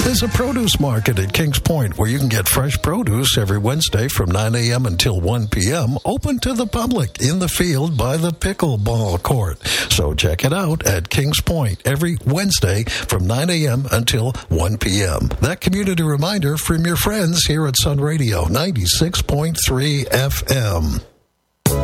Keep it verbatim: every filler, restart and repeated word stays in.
is a produce market at Kings Point where you can get fresh produce every Wednesday from nine a.m. until one p.m. open to the public in the field by the pickleball court. So check it out at Kings Point every Wednesday from nine a.m. until one p.m. That community reminder from your friends here at Sun Radio ninety-six point three F M.